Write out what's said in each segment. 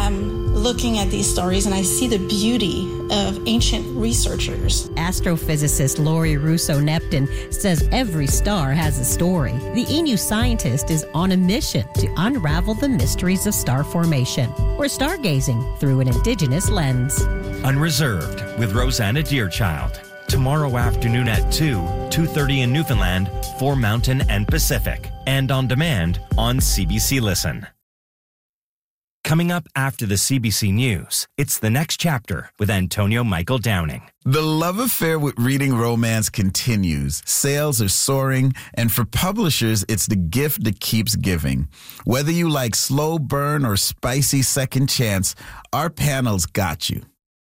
am looking at these stories and I see the beauty of ancient researchers. Astrophysicist Laurie Russo-Neptune says every star has a story. The E! Scientist is on a mission to unravel the mysteries of star formation. We're stargazing through an Indigenous lens. Unreserved with Rosanna Deerchild. Tomorrow afternoon at 2:30 in Newfoundland, for Mountain and Pacific. And on demand on CBC Listen. Coming up after the CBC News, it's The Next Chapter with Antonio Michael Downing. The love affair with reading romance continues. Sales are soaring, and for publishers, it's the gift that keeps giving. Whether you like slow burn or spicy second chance, our panel's got you.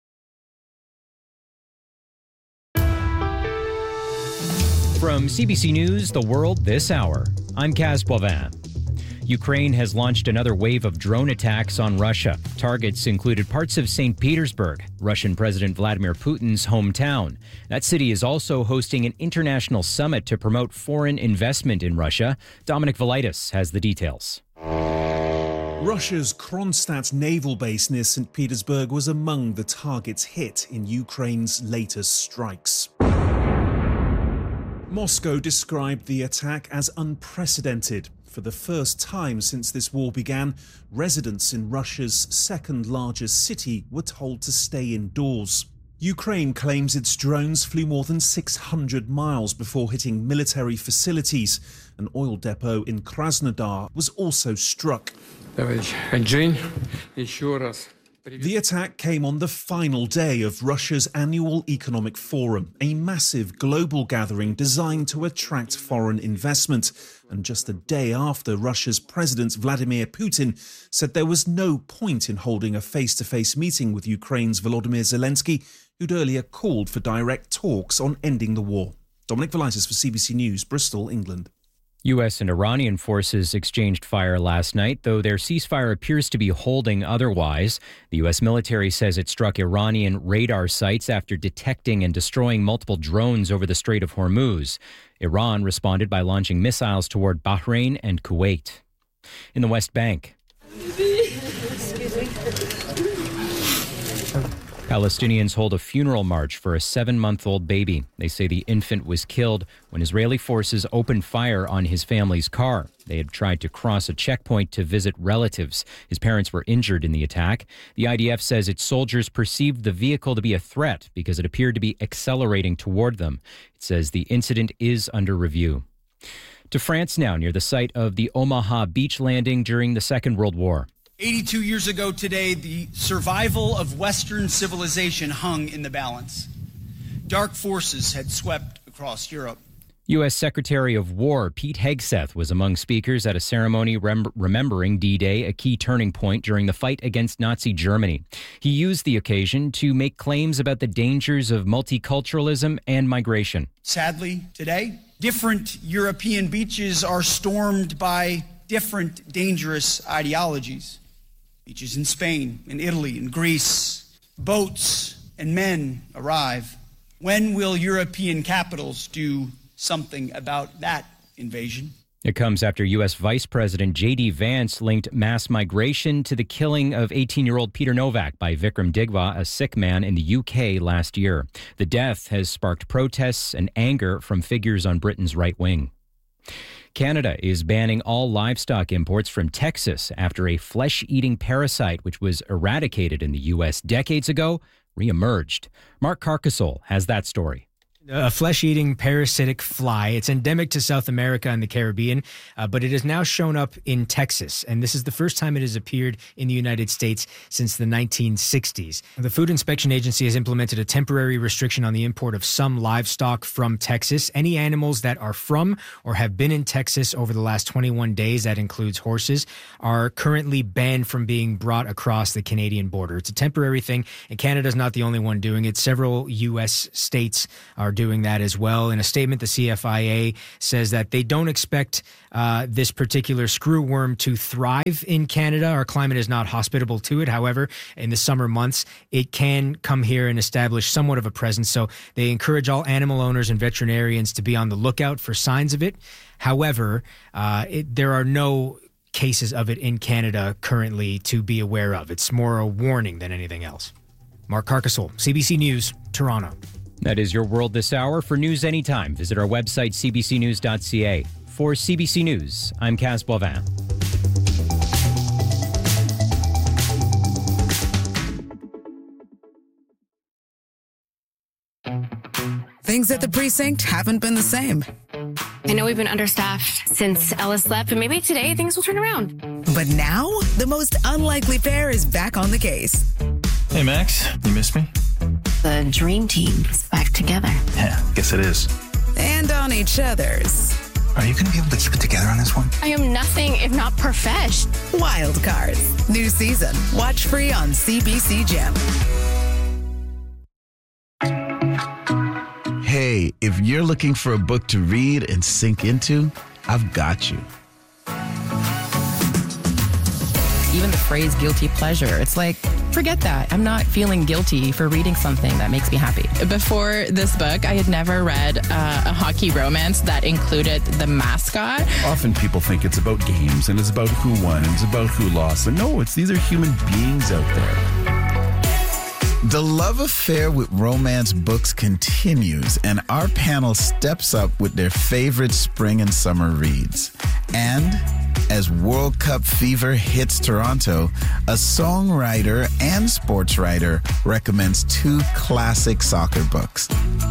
From CBC News, The World This Hour, I'm Kaz Boivin. Ukraine has launched another wave of drone attacks on Russia. Targets included parts of St. Petersburg, Russian President Vladimir Putin's hometown. That city is also hosting an international summit to promote foreign investment in Russia. Dominic Velitis has the details. Russia's Kronstadt naval base near St. Petersburg was among the targets hit in Ukraine's latest strikes. Moscow described the attack as unprecedented. For the first time since this war began, residents in Russia's second largest city were told to stay indoors. Ukraine claims its drones flew more than 600 miles before hitting military facilities. An oil depot in Krasnodar was also struck. The attack came on the final day of Russia's annual economic forum, a massive global gathering designed to attract foreign investment. And just a day after Russia's President Vladimir Putin said there was no point in holding a face-to-face meeting with Ukraine's Volodymyr Zelensky, who'd earlier called for direct talks on ending the war. Dominic Velitis for CBC News, Bristol, England. U.S. and Iranian forces exchanged fire last night, though their ceasefire appears to be holding otherwise. The U.S. military says it struck Iranian radar sites after detecting and destroying multiple drones over the Strait of Hormuz. Iran responded by launching missiles toward Bahrain and Kuwait. In the West Bank, Palestinians hold a funeral march for a 7-month-old baby. They say the infant was killed when Israeli forces opened fire on his family's car. They had tried to cross a checkpoint to visit relatives. His parents were injured in the attack. The IDF says its soldiers perceived the vehicle to be a threat because it appeared to be accelerating toward them. It says the incident is under review. To France now, near the site of the Omaha beach landing during the Second World War. 82 years ago today, the survival of Western civilization hung in the balance. Dark forces had swept across Europe. U.S. Secretary of War Pete Hegseth was among speakers at a ceremony remembering D-Day, a key turning point during the fight against Nazi Germany. He used the occasion to make claims about the dangers of multiculturalism and migration. Sadly, today, different European beaches are stormed by different dangerous ideologies. Beaches in Spain, in Italy, in Greece, boats and men arrive. When will European capitals do something about that invasion? It comes after U.S. Vice President J.D. Vance linked mass migration to the killing of 18-year-old Peter Novak by Vikram Digwa, a Sikh man in the U.K. last year. The death has sparked protests and anger from figures on Britain's right wing. Canada is banning all livestock imports from Texas after a flesh-eating parasite, which was eradicated in the U.S. decades ago, reemerged. Mark Carcassol has that story. A flesh-eating parasitic fly. It's endemic to South America and the Caribbean, but it has now shown up in Texas, and this is the first time it has appeared in the United States since the 1960s. The Food Inspection Agency has implemented a temporary restriction on the import of some livestock from Texas. Any animals that are from or have been in Texas over the last 21 days, that includes horses, are currently banned from being brought across the Canadian border. It's a temporary thing, and Canada's not the only one doing it. Several U.S. states are doing that as well. In a statement, the CFIA says that they don't expect this particular screwworm to thrive in Canada. Our climate is not hospitable to it. However, in the summer months, it can come here and establish somewhat of a presence. So they encourage all animal owners and veterinarians to be on the lookout for signs of it. However, there are no cases of it in Canada currently to be aware of. It's more a warning than anything else. Mark Carcassol, CBC News, Toronto. That is your world this hour. For news anytime, visit our website, cbcnews.ca. For CBC News, I'm Kaz Boivin. Things at the precinct haven't been the same. I know we've been understaffed since Ellis left, but maybe today things will turn around. But now, the most unlikely pair is back on the case. Hey, Max, you missed me? The dream team is back together. Yeah, guess it is. And on each other's. Are you going to be able to keep it together on this one? I am nothing if not profesh. Wild Cards. New season. Watch free on CBC Gem. Hey, if you're looking for a book to read and sink into, I've got you. Even the phrase guilty pleasure, it's like, forget that. I'm not feeling guilty for reading something that makes me happy. Before this book, I had never read a hockey romance that included the mascot. Often people think it's about games and it's about who won and it's about who lost. And no, these are human beings out there. The love affair with romance books continues, and our panel steps up with their favorite spring and summer reads. And as World Cup fever hits Toronto, a songwriter and sports writer recommends 2 classic soccer books.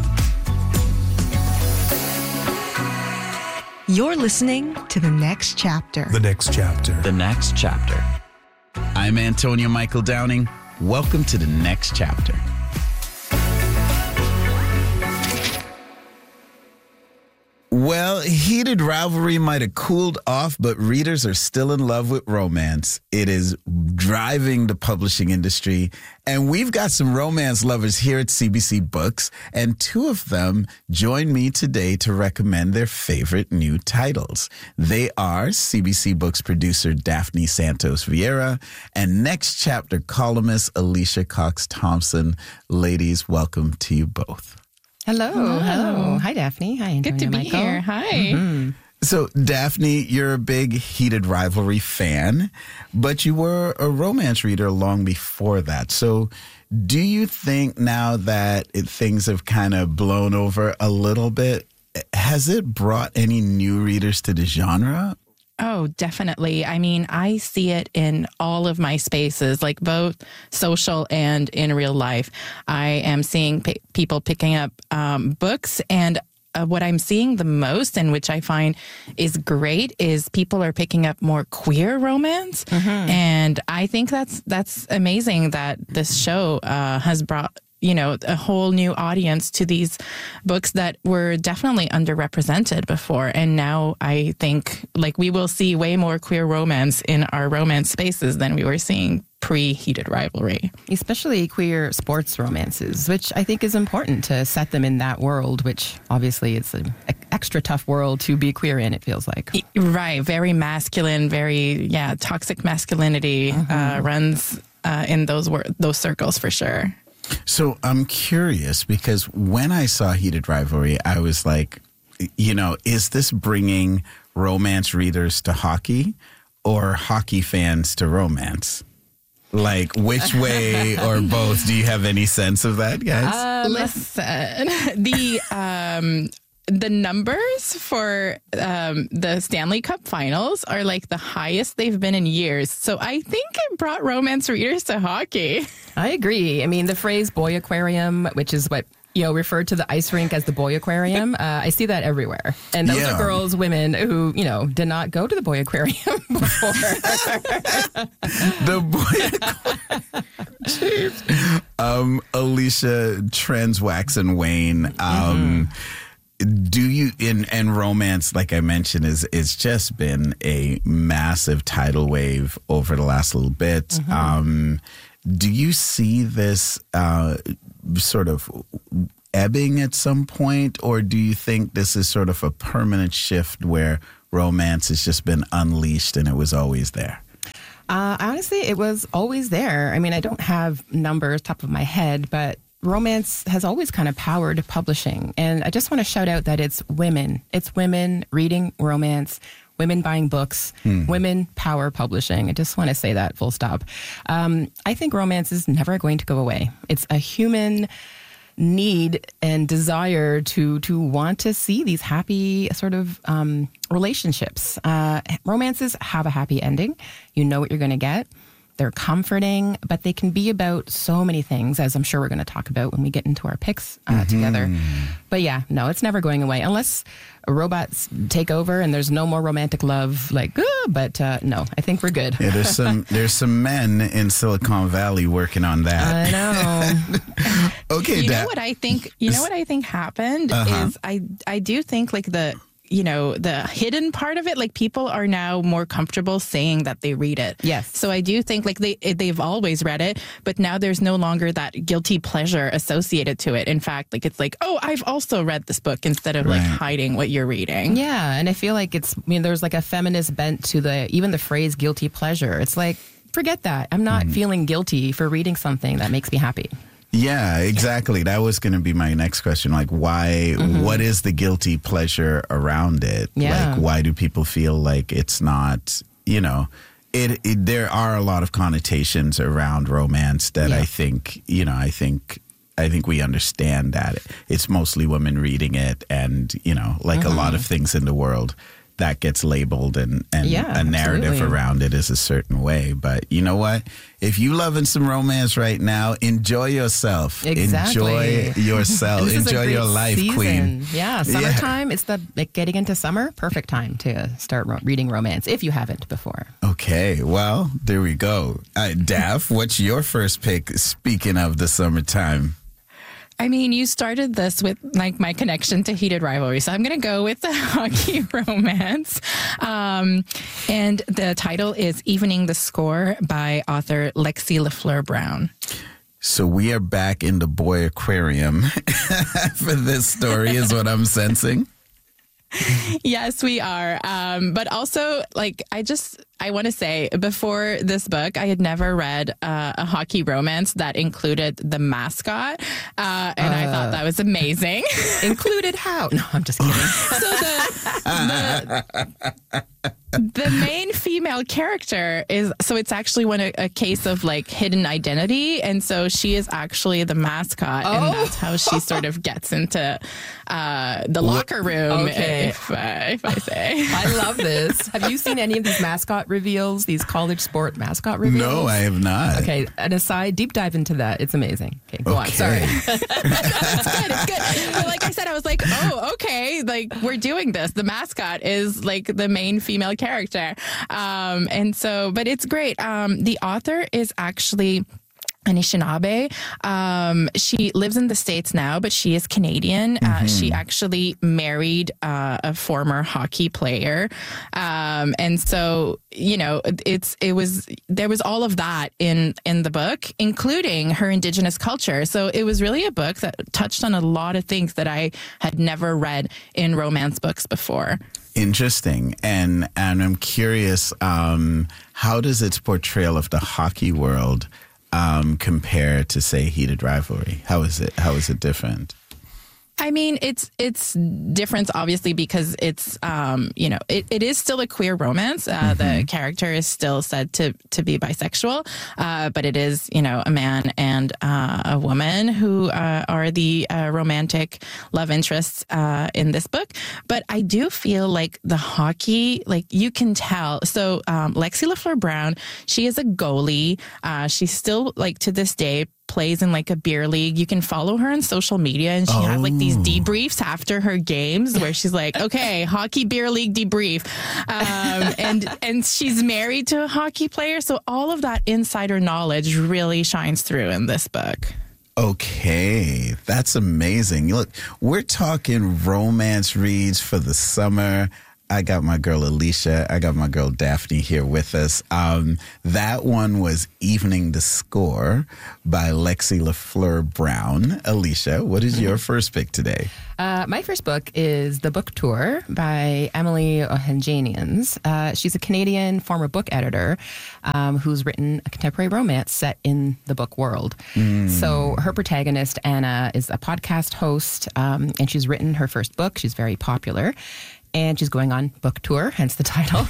You're listening to The Next Chapter. The Next Chapter. The Next Chapter. I'm Antonio Michael Downing. Welcome to The Next Chapter. Well, heated rivalry might have cooled off, but readers are still in love with romance. It is driving the publishing industry, and we've got some romance lovers here at CBC Books, and 2 of them join me today to recommend their favorite new titles. They are CBC Books producer Daphne Santos Vieira and Next Chapter columnist Alicia Cox Thompson. Ladies, welcome to you both. Hello. Hi, Daphne. Hi, Antonio. Good to be Michael. here. Hi. Mm-hmm. So, Daphne, you're a big heated rivalry fan, but you were a romance reader long before that. So, do you think now that things have kind of blown over a little bit, has it brought any new readers to the genre? Oh, definitely. I mean, I see it in all of my spaces, like both social and in real life. I am seeing people picking up books, and what I'm seeing the most, and which I find is great, is people are picking up more queer romance. Mm-hmm. And I think that's amazing that this show has brought a whole new audience to these books that were definitely underrepresented before. And now I think we will see way more queer romance in our romance spaces than we were seeing pre-heated rivalry. Especially queer sports romances, which I think is important to set them in that world, which obviously it's an extra tough world to be queer in, it feels like. Right. Very masculine, very, toxic masculinity runs in those circles for sure. So I'm curious because when I saw Heated Rivalry, I was like, is this bringing romance readers to hockey or hockey fans to romance? Like, which way or both? Do you have any sense of that, guys? Listen, the numbers for the Stanley Cup Finals are the highest they've been in years. So I think it brought romance readers to hockey. I agree. I mean, the phrase boy aquarium, which is what referred to the ice rink as the boy aquarium. I see that everywhere. And those are girls, women who, did not go to the boy aquarium before. The boy aquarium. Jeez. Alicia, trends wax and wane. Do you, in romance, like I mentioned, it's just been a massive tidal wave over the last little bit. Mm-hmm. Do you see this sort of ebbing at some point, or do you think this is sort of a permanent shift where romance has just been unleashed and it was always there? Honestly, it was always there. I mean, I don't have numbers top of my head, but romance has always kind of powered publishing. And I just want to shout out that it's women. It's women reading romance, women buying books, women power publishing. I just want to say that full stop. I think romance is never going to go away. It's a human need and desire to want to see these happy sort of relationships. Romances have a happy ending. You know what you're going to get. They're comforting, but they can be about so many things, as I'm sure we're going to talk about when we get into our picks together. But yeah, no, it's never going away unless robots take over and there's no more romantic love. But no, I think we're good. Yeah, there's some men in Silicon Valley working on that. I know. Okay, you know what I think? You know what I think happened is I do think like the hidden part of it, like people are now more comfortable saying that they read it. Yes. So I do think like they've always read it, but now there's no longer that guilty pleasure associated to it. In fact, like it's like, oh, I've also read this book instead of like hiding what you're reading. Yeah. And I feel like there's like a feminist bent to even the phrase guilty pleasure. It's like, forget that. I'm not feeling guilty for reading something that makes me happy. Yeah, exactly. That was going to be my next question. Like, why, what is the guilty pleasure around it? Yeah. Like, why do people feel like it's not, there are a lot of connotations around romance that I think we understand that it's mostly women reading it and, like a lot of things in the world that gets labeled and a narrative around it is a certain way. But you know what? If you loving some romance right now, enjoy yourself. Exactly. Enjoy yourself. Enjoy your life, season. Queen. Yeah, summertime. It's getting into summer. Perfect time to start reading romance if you haven't before. Okay, well, there we go. Daph, what's your first pick, speaking of the summertime? I mean, you started this with like my connection to Heated Rivalry, so I'm going to go with the hockey romance. And the title is Evening the Score by author Lexi LaFleur-Brown. So we are back in the boy aquarium for this story is what I'm sensing. Yes, we are. But also, like, I want to say, before this book, I had never read a hockey romance that included the mascot. And I thought that was amazing. Included how? No, I'm just kidding. So the main female character it's actually a case of like hidden identity. And so she is actually the mascot. And that's how she sort of gets into the locker room, if I say. I love this. Have you seen any of these mascot reveals, these college sport mascot reveals? No, I have not. Okay, an aside, deep dive into that. It's amazing. Okay, go on. Sorry. It's good. But like I said, I was like, oh, okay, like we're doing this. The mascot is like the main female character. And so, but it's great. The author is actually Anishinaabe. She lives in the States now, but she is Canadian. She actually married a former hockey player. And so, there was all of that in the book, including her Indigenous culture. So it was really a book that touched on a lot of things that I had never read in romance books before. Interesting. And I'm curious, how does its portrayal of the hockey world compare to, say, Heated Rivalry? How is it different? I mean, it's different, obviously, because it's, it is still a queer romance. The character is still said to be bisexual, but it is, a man and a woman who are the romantic love interests in this book. But I do feel like the hockey, like you can tell. So Lexi LaFleur-Brown, she is a goalie. She's still, like, to this day, plays in like a beer league. You can follow her on social media, and she has like these debriefs after her games where she's like, okay, hockey beer league debrief. And she's married to a hockey player. So all of that insider knowledge really shines through in this book. Okay, that's amazing. Look, we're talking romance reads for the summer. I got my girl Alicia. I got my girl Daphne here with us. That one was Evening the Score by Lexi LaFleur-Brown. Alicia, what is your first pick today? My first book is The Book Tour by Emily Ohanians. She's a Canadian former book editor who's written a contemporary romance set in the book world. So her protagonist, Anna, is a podcast host, and she's written her first book. She's very popular. and she's going on book tour, hence the title.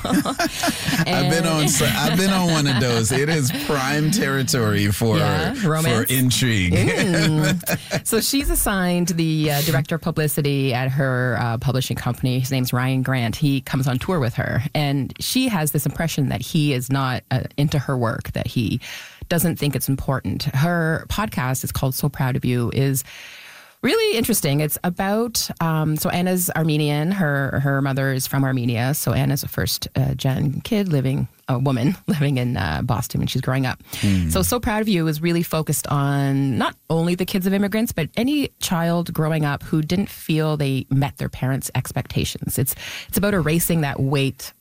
I've been on one of those. It is prime territory for intrigue. So she's assigned the director of publicity at her publishing company. His name's Ryan Grant. He comes on tour with her, and she has this impression that he is not into her work, that he doesn't think it's important. Her podcast is called So Proud of You, is really interesting. It's about, so Anna's Armenian. Her mother is from Armenia. So Anna's a first-gen woman living in Boston when she's growing up. So Proud of You is really focused on not only the kids of immigrants, but any child growing up who didn't feel they met their parents' expectations. It's about erasing that weight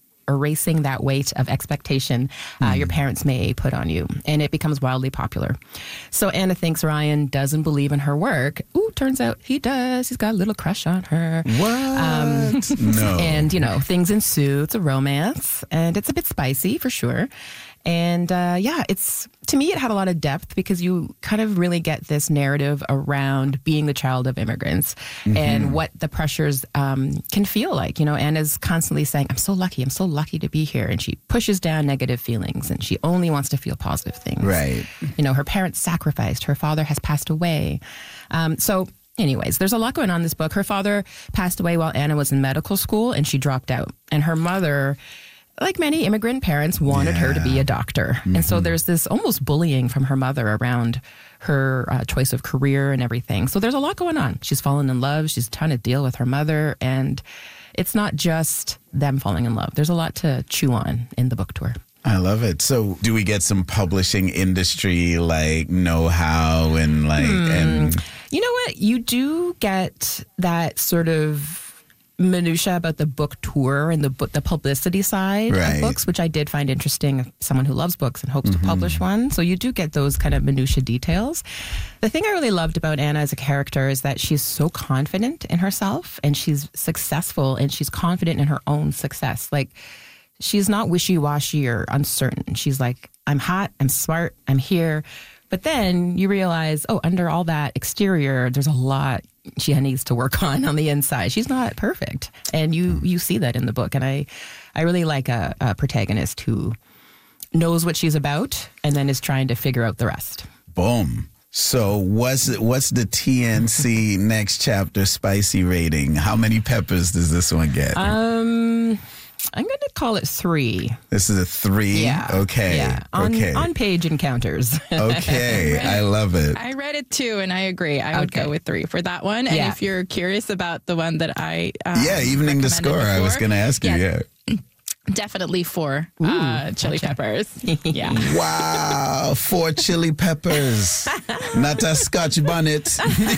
of expectation your parents may put on you. And it becomes wildly popular. So Anna thinks Ryan doesn't believe in her work. Ooh, turns out he does. He's got a little crush on her. What? No. And, things ensue. It's a romance. And it's a bit spicy, for sure. And to me, it had a lot of depth because you kind of really get this narrative around being the child of immigrants and what the pressures can feel like. Anna's constantly saying, I'm so lucky to be here. And she pushes down negative feelings and she only wants to feel positive things. Right. Her parents sacrificed. Her father has passed away. Anyways, there's a lot going on in this book. Her father passed away while Anna was in medical school and she dropped out. And her mother, like many immigrant parents, wanted her to be a doctor. And so there's this almost bullying from her mother around her choice of career and everything. So there's a lot going on. She's fallen in love. She's trying to deal with her mother. And it's not just them falling in love. There's a lot to chew on in the book tour. I love it. So do we get some publishing industry know-how and and you know what? You do get that sort of minutia about the book tour and the publicity side of books, which I did find interesting as someone who loves books and hopes to publish one. So you do get those kind of minutia details. The thing I really loved about Anna as a character is that she's so confident in herself and she's successful and she's confident in her own success. She's not wishy-washy or uncertain. She's like, I'm hot, I'm smart, I'm here. But then you realize, under all that exterior, there's a lot she needs to work on the inside. She's not perfect. And you see that in the book. And I really like a protagonist who knows what she's about and then is trying to figure out the rest. Boom. So what's the TNC next chapter spicy rating? How many peppers does this one get? I'm going to call it 3. This is a 3? Yeah. Okay. Yeah. On page encounters. Okay. I love it. I read it too, and I agree. I would go with 3 for that one. And if you're curious about the one that I evening the score, I was going to ask you. Definitely 4 chili peppers. Yeah. Wow. 4 chili peppers. Not a Scotch bonnet.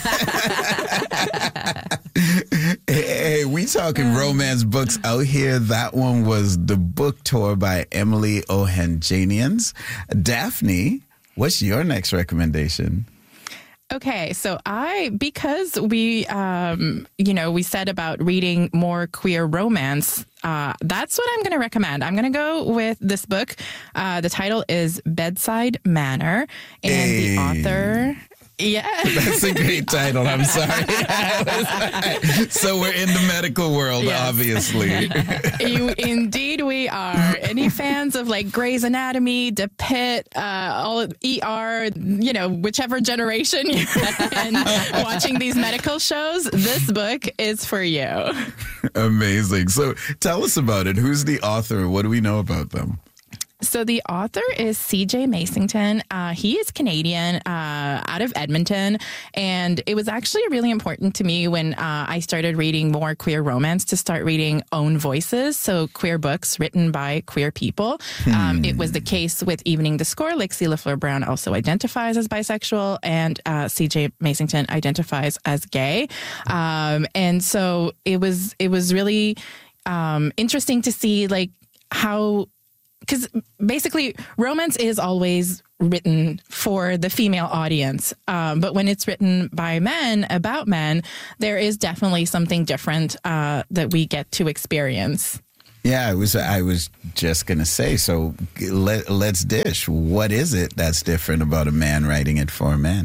Hey, we talking romance books out here. That one was The Book Tour by Emily Ohanjanians. Daphne, what's your next recommendation? Okay, so because we, we said about reading more queer romance, that's what I'm going to recommend. I'm going to go with this book. The title is Bedside Manor, and the author... Yeah. That's a great title. I'm sorry. So we're in the medical world, obviously. Indeed we are. Any fans of Grey's Anatomy, The Pitt, all ER, whichever generation you're in watching these medical shows, this book is for you. Amazing. So tell us about it. Who's the author? What do we know about them? So the author is C.J. Masington. He is Canadian, out of Edmonton. And it was actually really important to me when I started reading more queer romance to start reading own voices. So queer books written by queer people. It was the case with Evening the Score. Lexi LaFleur-Brown also identifies as bisexual, and C.J. Masington identifies as gay. And so it was really interesting to see how... Because basically, romance is always written for the female audience. But when it's written by men, about men, there is definitely something different that we get to experience. Yeah, I was just going to say, so let's dish. What is it that's different about a man writing it for a man?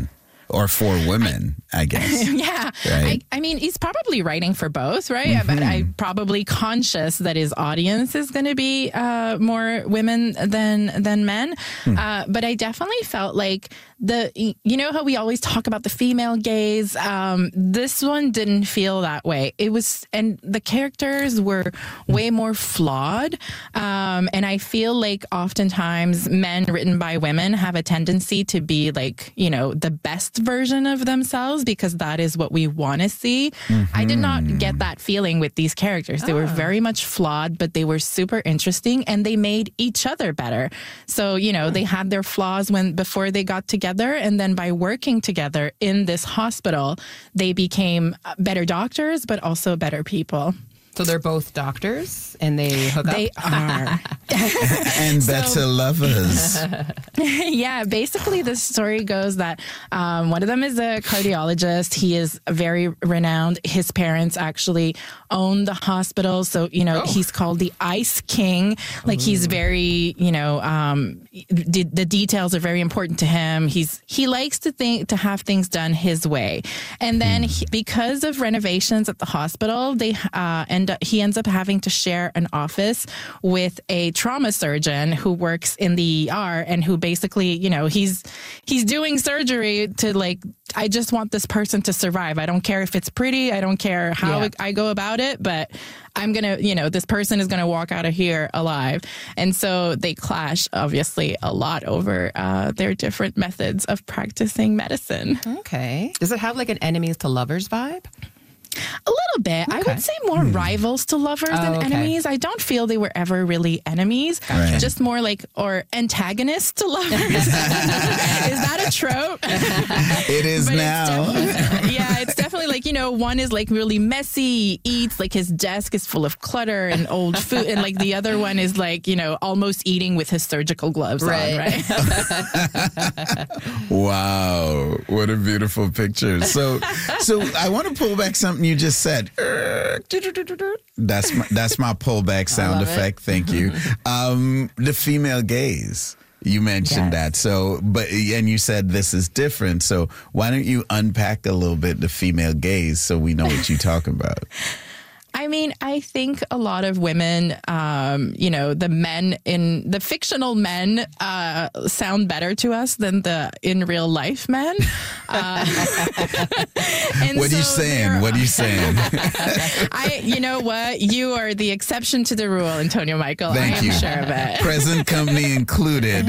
or for women, I guess. Yeah. Right? I mean, he's probably writing for both, right? But I'm probably conscious that his audience is going to be more women than men. But I definitely felt like you know how we always talk about the female gaze? This one didn't feel that way. And the characters were way more flawed. And I feel like oftentimes men written by women have a tendency to be like, you know, the best version of themselves because that is what we want to see. I did not get that feeling with these characters. They were very much flawed, but they were super interesting and they made each other better. So, you know, they had their flaws before they got together. And then by working together in this hospital, they became better doctors, but also better people. So they're both doctors and they hook up? They are. And better lovers. Yeah, basically the story goes that one of them is a cardiologist. He is very renowned. His parents actually own the hospital. So, you know, he's called the Ice King. Like he's very, you know, the details are very important to him. He likes to have things done his way. And then because of renovations at the hospital, he ends up having to share an office with a trauma surgeon who works in the ER and who basically, you know, he's doing surgery to like, I just want this person to survive. I don't care if it's pretty. I don't care how I go about it, but I'm going to, you know, this person is going to walk out of here alive. And so they clash, obviously, a lot over their different methods of practicing medicine. Okay. Does it have like an enemies to lovers vibe? A little bit. Okay. I would say more rivals to lovers than enemies. I don't feel they were ever really enemies. Gotcha. Just more like, or antagonists to lovers. Is that a trope? It is now. It's definitely like, you know, one is like really messy, eats, like his desk is full of clutter and old food. And like the other one is like, you know, almost eating with his surgical gloves on, right? Wow. What a beautiful picture. So I want to pull back something you just said. That's my pullback sound effect. Thank you. The female gaze. You mentioned that. So, and you said this is different. So why don't you unpack a little bit the female gaze so we know what you're talking about? I mean, I think a lot of women, you know, the fictional men sound better to us than the in real life men. What are you saying? What are you saying? You know what? You are the exception to the rule, Antonio Michael. Thank you. I am sure of it. Present company included.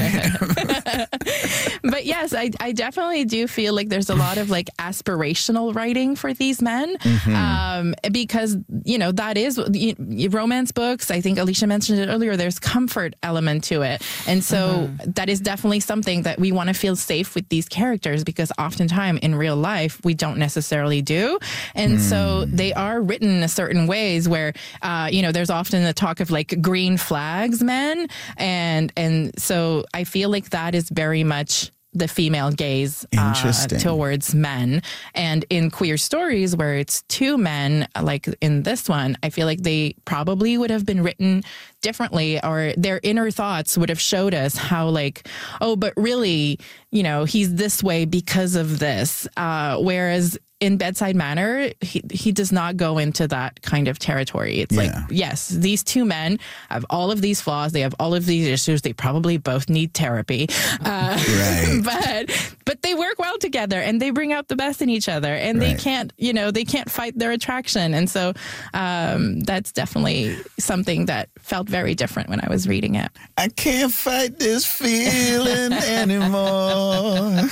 But yes, I definitely do feel like there's a lot of like aspirational writing for these men because, you know, that is romance books. I think Alicia mentioned it earlier. There's comfort element to it. And so that is definitely something that we want to feel safe with these characters because oftentimes in real life, we don't necessarily do. And so they are written in a certain ways where, you know, there's often the talk of like green flags men. And so I feel like that is very much the female gaze towards men. And in queer stories where it's two men, like in this one, I feel like they probably would have been written differently, or their inner thoughts would have showed us how like, oh, but really, you know, he's this way because of this. Whereas in Bedside Manor, he does not go into that kind of territory. It's like, yes, these two men have all of these flaws. They have all of these issues. They probably both need therapy. Right. But they work well together and they bring out the best in each other. And they can't fight their attraction. And so that's definitely something that felt very different when I was reading it. I can't fight this feeling anymore.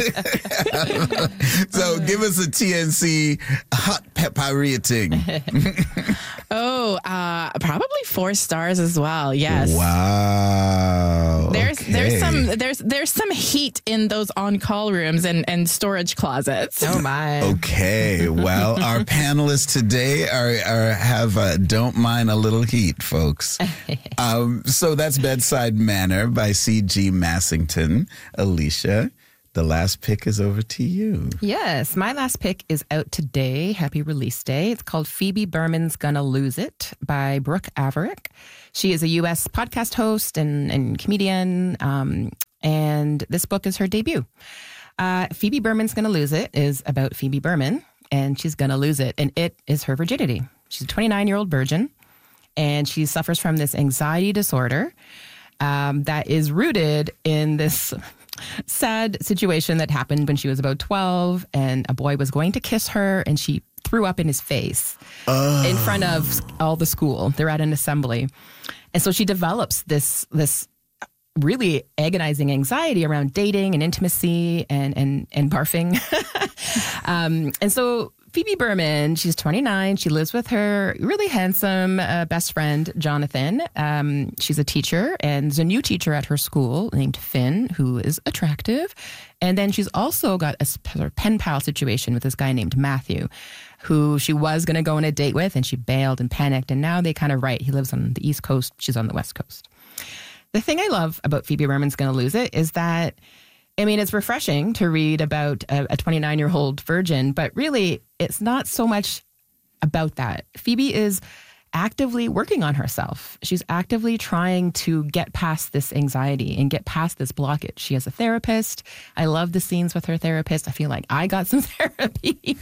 So give us a TNC hot pepper rating. Probably 4 stars as well. Yes. Wow. There's some heat in those on-call rooms and storage closets. Oh my. Okay. Well, our panelists today have don't mind a little heat, folks. So that's Bedside Manor by C.G. Massington. Alicia, the last pick is over to you. Yes, my last pick is out today. Happy release day. It's called Phoebe Berman's Gonna Lose It by Brooke Averick. She is a U.S. podcast host and comedian, and this book is her debut. Phoebe Berman's Gonna Lose It is about Phoebe Berman, and she's gonna lose it, and it is her virginity. She's a 29-year-old virgin, and she suffers from this anxiety disorder that is rooted in this sad situation that happened when she was about 12, and a boy was going to kiss her, and she threw up in his face in front of all the school. They're at an assembly. And so she develops this really agonizing anxiety around dating and intimacy and barfing. And so Phoebe Berman, she's 29. She lives with her really handsome best friend, Jonathan. She's a teacher, and there's a new teacher at her school named Finn, who is attractive. And then she's also got a sort of pen pal situation with this guy named Matthew, who she was going to go on a date with, and she bailed and panicked. And now they kind of write. He lives on the East Coast. She's on the West Coast. The thing I love about Phoebe Berman's Gonna Lose It is that, I mean, it's refreshing to read about a 29-year-old virgin, but really it's not so much about that. Phoebe is actively working on herself. She's actively trying to get past this anxiety and get past this blockage. She has a therapist. I love the scenes with her therapist. I feel like I got some therapy.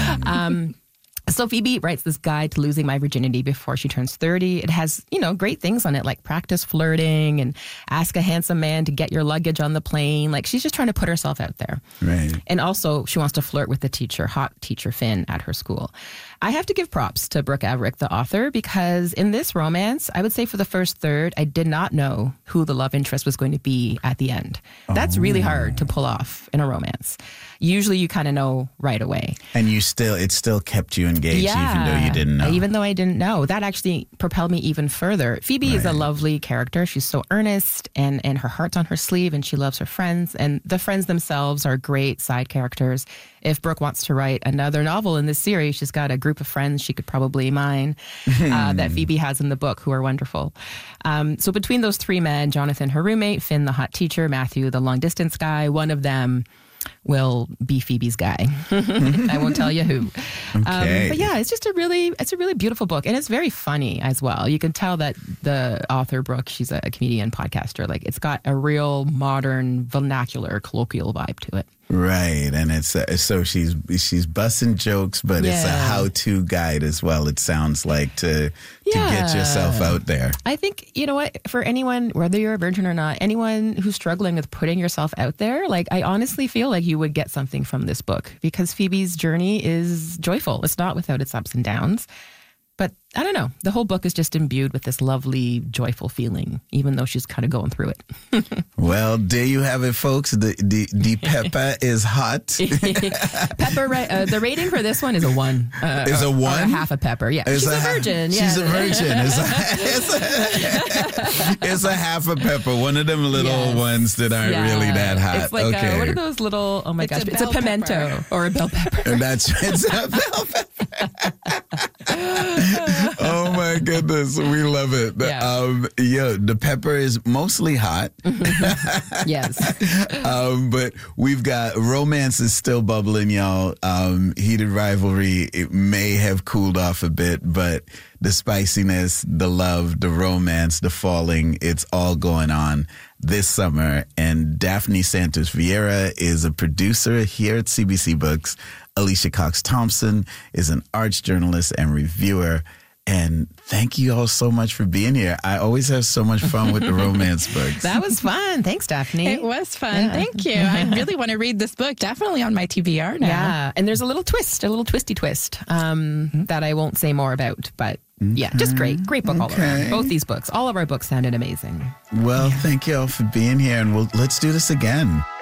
So Phoebe writes this guide to losing my virginity before she turns 30. It has, great things on it, like practice flirting and ask a handsome man to get your luggage on the plane. Like, she's just trying to put herself out there. Right. And also, she wants to flirt with the hot teacher Finn at her school. I have to give props to Brooke Averick, the author, because in this romance, I would say for the first third, I did not know who the love interest was going to be at the end. That's really hard to pull off in a romance. Usually you kind of know right away. And it still kept you engaged even though you didn't know. Even though I didn't know. That actually propelled me even further. Phoebe is a lovely character. She's so earnest and her heart's on her sleeve, and she loves her friends. And the friends themselves are great side characters. If Brooke wants to write another novel in this series, she's got a group of friends she could probably mine that Phoebe has in the book who are wonderful. So between those three men, Jonathan, her roommate, Finn, the hot teacher, Matthew, the long distance guy, one of them will be Phoebe's guy. I won't tell you who. Okay. But yeah, it's a really beautiful book, and it's very funny as well. You can tell that the author, Brooke, she's a comedian, podcaster. Like, it's got a real modern, vernacular, colloquial vibe to it. Right, and it's so she's busting jokes, but it's a how-to guide as well. It sounds like to get yourself out there. I think, you know what, for anyone, whether you're a virgin or not, anyone who's struggling with putting yourself out there, like, I honestly feel like you would get something from this book, because Phoebe's journey is joyful. It's not without its ups and downs. But I don't know. The whole book is just imbued with this lovely, joyful feeling, even though she's kind of going through it. Well, there you have it, folks. The pepper is hot. Pepper, the rating for this one is a 1. Is a 1? Or a half a pepper. Yeah, she's a virgin. She's a virgin. It's a half a pepper. One of them little ones that aren't really that hot. It's like what are those little? Oh my gosh! It's a pimento or a bell pepper. And it's a bell pepper. Oh my goodness, we love it. The pepper is mostly hot. Yes. But we've got romance is still bubbling, y'all. Heated rivalry, it may have cooled off a bit, but the spiciness, the love, the romance, the falling, it's all going on this summer. And Daphne Santos Vieira is a producer here at CBC Books. Alicia Cox Thompson is an arts journalist and reviewer. And thank you all so much for being here. I always have so much fun with the romance books. That was fun. Thanks, Daphne. It was fun. Yeah. Thank you. I really want to read this book. Definitely on my TBR now. Yeah. And there's a little twisty twist that I won't say more about. But yeah, just great book all around. Both these books, all of our books sounded amazing. Well, thank you all for being here. And let's do this again.